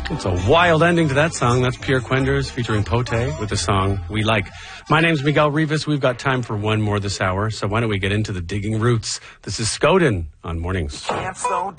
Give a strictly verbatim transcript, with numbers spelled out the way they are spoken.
It's a wild ending to that song. That's Pierre Quenders featuring Pote with the song We Like. My name's Miguel Rivas. We've got time for one more this hour, so why don't we get into the digging roots? This is Skoden on Mornings. Can't slow